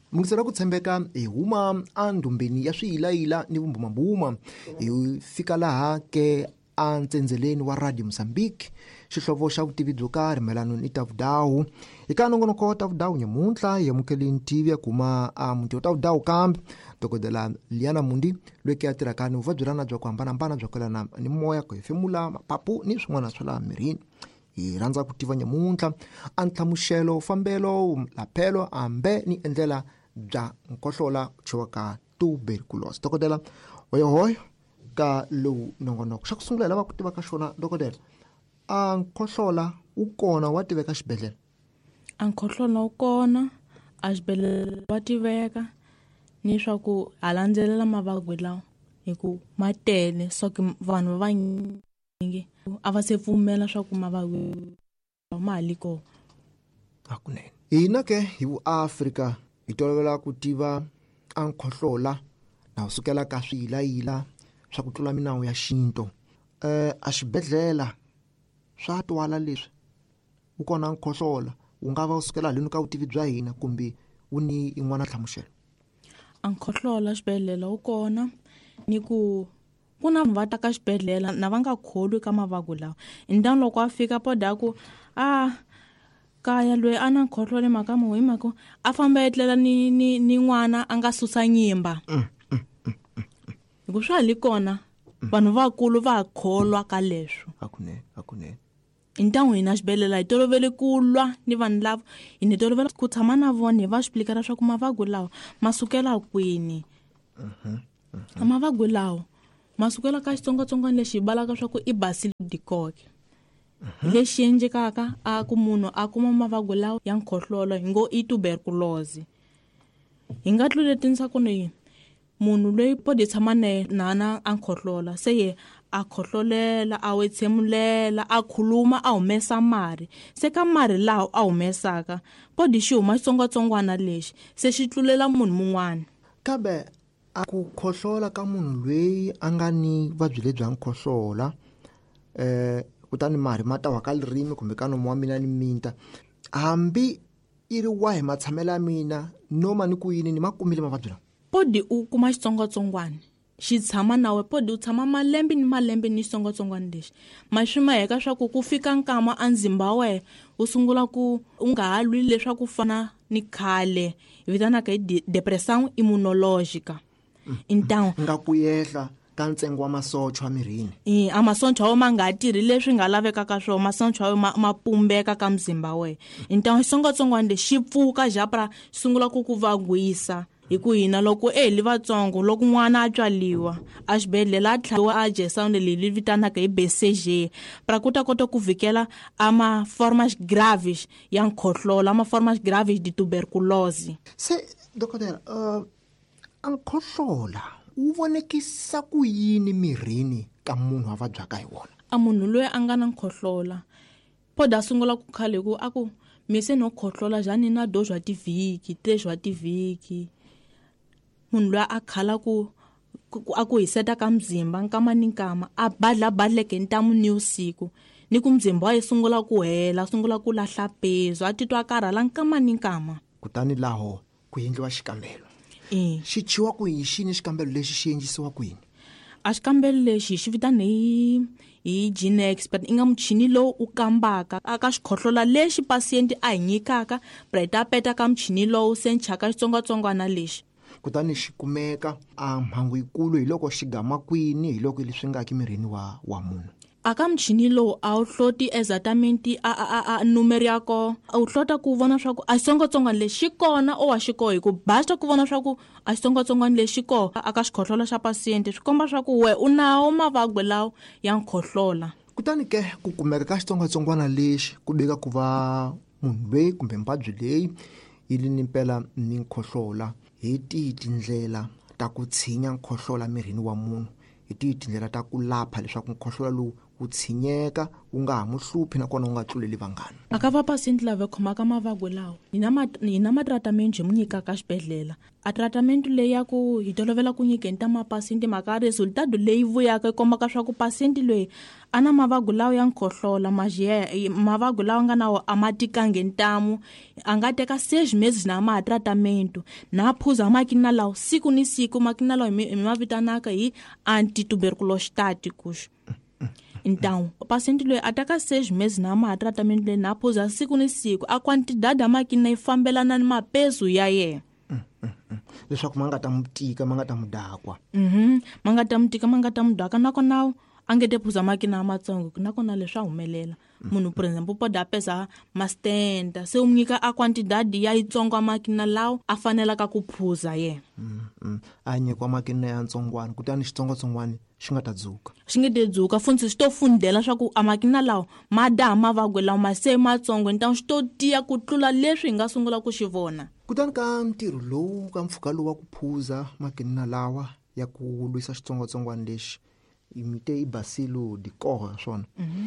mungisela ku tshembeka hi huma andumbeni ya swiyilayila ni vumbumabuma hi fika laha ke a ntsenzeleni wa Radio Mozambique xihlovo xa vutivi byo karhi mayelana ni Tavudawu eka nongonoko wa Tavudawu nyamuntlha hi amukeli ntivi ya kuma a muti wa Tavudawu kambe dokodela Liana Mundi loyi ke a tirhaka ni vuvabyi bya ku hambanahambana bya kwelana ni moya ku hefemula mapapu ni swin'wana swa laha mirini. Hi rhandza ku tiva nyamuntlha a nhlamuxelo fambelo laphelo ambe ni endlela bya nkhohlola chiwa ka tuberculosis. Dokodela hoyo ka lowu nongonoko xa ku sungula lava ku tiva ka xona dokodela a nkhohlola wu kona wa tiveka xibedhlele? A nkhohlola wu kona a xibedhlele wa tiveka ni swa ku a landzelela mavabyi lawa hi ku ma tele so ku vanhu va nyingi a va se pfumela swa ku mavabyi ma haliko. Hakunene hina ke hi vuAfrika hi tolovela ku tiva a nkhohlola na usukela ka swiyilayila swa ku tlula minawu ya xinto. A xibedhlela swa twala leswi wu kona nkhohlola wu nga va usukela haleni ka vutivi bya hina kumbe wu ni in'wana nhlamuxelo? A nkhohlola xibedhlele wu kona ni ku na va ta ka xibedhlele na va nga kholi ka mavabyi lawa ndani loko a fika poda ku kaya loyi a na nkhohlola makamu hi mako a famba etlela ni n'wana a nga susa nyimba hiku swa li kona vanhu vakulu va kholwa ka leswo. Hakunene Intangu hina xibedhlele hi tolovele ku lwa ni vanhu lava hi tolovele ku tshama na vona hi va swiplikara swa ku mavabyi lawa masukela kwini. Mavabyi lawa masukela ka xitsongwatsongwana lexi hi balaka swa ku i Bacillus decocci. Lexi endlekaka a ku munhu a kuma mavabyi lawa ya nkhohlola hi ngo i tuberculosis. Hi nga tluletinisa ku ni munhu loyi podi tshama na a nkhohlola se ye a khohlolela a wetsemulela a khuluma a humesa mari se ka mari lawa a humesaka podi xi huma xitsongwatsongwana lexi se xi tlulela munhu mun'wana. Kambe a ku khohlola ka munhu loyi a nga ni vuvabyi lebyi bya nkhohlola kutani mari matawa ka lirimi kumbe ka nomu wa mina ni minta hambi i ri wahi matshamela ya mina noma ni ku yini ni makumile mavabyi lawa? Podi u kuma xitsongwatsongwana xi tshama nawe podi u tshama malembe ni xitsongwatsongwana lexi maxima heka swa ku fika nkama a ndzimba wa wena u sungula ku u nga ha lwi leswaku fana ni khale hi vitanaka hi depression immunologica. Intangu nga ku yehla ka ntsengo wa masocha wa mirini. A masocha wa ma nga tirhi leswi nga lavekaka swona masocha wa ma pumbeka ka mzimba wa wena. Intangu xitsongwatsongwana lexi pfuka japra sungula ku vagwisa hi ku hina loko li vatsongo loko n'wana a tswaliwa a xibedhlele a tlhaviwa a Jessone leyi vitanaka hi BCG para ku ta kota ku vikela ama formas graves ya nkhohlola ama formas graves de tuberculosis. Se dokodela a nkhohlola wu vonekisa ku yini mirini ka munhu a vabyaka hi wona? A munhu loyi a nga na nkhohlola poda sungula ku khale ku aku mise no khohlola jani na dozwa tivhiki tezwa tivhiki munhu loyi a khala ku aku hiseta ka mzimba nkama ni nkama a badleke ntamu ni usiku ni ku mzimba wa sungula ku hela sungula ku lahla peso a titwa karhala nkama ni nkama kutani laho ku endliwa xikambelo. Xi chiwa ku hi xini xikambelo lexi xi endlisiwa ku yini? A xikambelo lexi xi vitana hi gene expert i nga muchini lowu u kambaka aka xikhohlola lexi paciente a hi nyikaka preta peta ka muchini lowu senchaka xitsongwatsongwana lexi kutani xi kumeka a mhangu yikulu hi loko xi gama kwini hi loko leswi nga ki mirini wa munhu. Aka muchini lowu a wu hloti exactamente a numero yako a wu hlota ku vona swa ku a xitsongwatsongwana lexi kona o wa xikoho hi ku basta ku vona swa ku a xitsongwatsongwana lexi koho aka xikhohlola xa paciente swi komba swa ku we u nawo mavabyi lawa ya nkhohlola. Kutani ke ku kumeka ka xitsongwatsongwana lexi ku beka ku va munhu loyi kumbe mavabyi leyi yi ni mpela ni nkhohlola hi tindlela ta ku tshinya nkhohlola mirini wa munhu hi tindlela ta ku lapha leswaku nkhohlola lowu wu tshinyeka wu nga ha mu hluphi nakona wu nga tluleli vanghana. Aka vapasiyenti lava khomaka mavabyi lawa hi na matratamento hi mu nyikaka xibedhlele. A tratamento leyi ya ku hi tolovela ku nyikeni ta mapasiyenti mhaka resultado leyi vuyaka yi kombaka swa ku pasiyenti loyi a na mavabyi lawa ya nkhohlola mavabyi lawa nga na a ma tikangi ntamu a nga teka 6 meses na ma tratamento na phuza makina lawa siku ni siku makina lawa hi ma vitanaka hi antituberculostaticus. Então, o paciente loyi a teka 6 meses na ma tratamento leyi na phuza siku ni siku a quantidade ya makina yi fambelana ni mapeso ya yena. Leswaku ma nga ta mu tika ma nga ta mu dakwa. Ma nga ta mu tika ma nga ta mu dakwa nakona a nge te phuza makina matsongo nakona leswa humelela. Munhu por exemplo pode pesa mastenta se u nyika a quantidade ya yitsongo a makina lawa a fanelaka ku phuza yena. A nyikiwa makina ya ntsongwana kutani xitsongwatsongwana xi nga ta dzuka. Xi nge te dzuka futhi xi to fundela swa ku a makina lawa ma daha mavabyi lawa ma se matsongo então xi to tiya ku tlula leswi hi nga sungula ku xi vona. Kutani ka ntirho lowu ka mpfhuka lowu wa ku phuza makina lawa ya ku lwisa xitsongwatsongwana lexi imite i Bacilo di koho swona.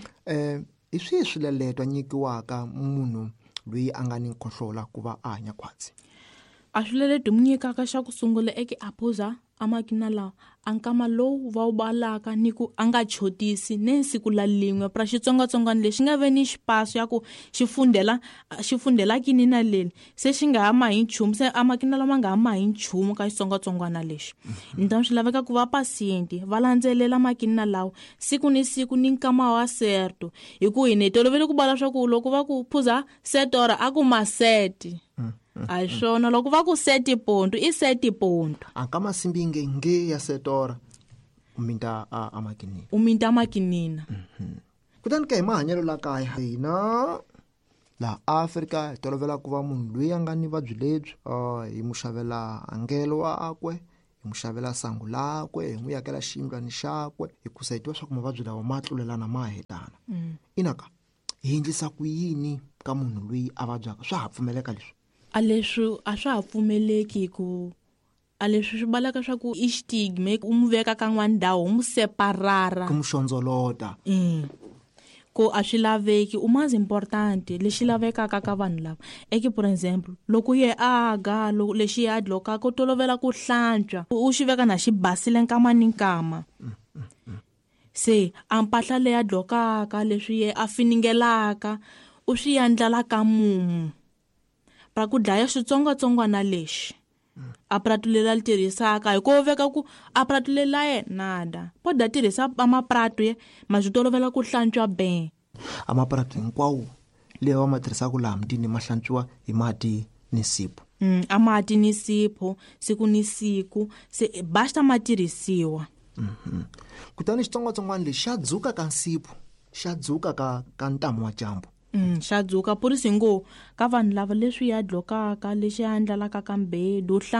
I swihi swileleto a nyikiwaka munhu loyi a nga ni nkhohlola ku va a hanya khwatsi? A swileleto mu nyikaka xa ku sungula eke a phuza a makina lawa a nkama lowu va wu balaka ni ku a nga chotisi ne siku la lin'we pra xitsongwatsongwana lexi nga ve ni xipaso ya ku xi fundela kini na leli se xi nga ha ma hi nchumu se a makina lama nga ha ma hi nchumu ka xitsongwatsongwana lexi. Então swi laveka ku va pasiyenti va landzelela makina lawa siku ni siku ni nkama wa certo hi ku hi ne tolovele ku bala swa ku loko va ku phuza 7 ora a ku ma 7 a swona loko va ku 7 ponto i 7 ponto a ka masimbi nge ya setora uminta a makinina. Kutani ka hi mahanyelo la kaya hina la Afrika hi tolovela ku va munhu loyi a nga ni vabyi lebyi hi mu xavela angelo wakwe hi mu xavela sangu lakwe hi mu yakela xiyindlwana xakwe hikusa hi tiva swa ku mavabyi lawa ma tlulelana ma hetana. Inaka hi endlisa ku yini ka munhu loyi a vabyaka swa ha pfumeleka leswi? A swa ha pfumeleki ku a leswi swi balaka swa ku i stigma u mu veka ka n'wana ndhawu u mu separara ku mu xondzolota. Ko a swi laveki u mas importante lexi lavekaka ka vanhu lava eke por exemple loko ye aga lexi ya dloka ko tolovela ku hlantswa u xi veka na xi basile nkama ni nkama. Se a mpahla leya dlokaka leswi ye a finingelaka u swi yandlala ka mumu para ku dlaya xitsongwatsongwana lexi a prato lela li tirhisaka hi ko veka ku a prato lela ye nada poda tirhisa amaprato ye ma byi tolovela ku hlantswa be. Amaprato hinkwawo lewa ma tirhisaka laha mutini ma hlantswiwa hi mati ni sipho. A mati ni sipho siku ni siku se basta ma tirhisiwa. Kutani xitsongwatsongwana lexi xa dzuka ka nsipho xa dzuka ka ntamu wa dyambu. Xa dzuka purisi ngo ka vanhu lava leswi ya dlokaka lexi ya ndlalaka ka mbedo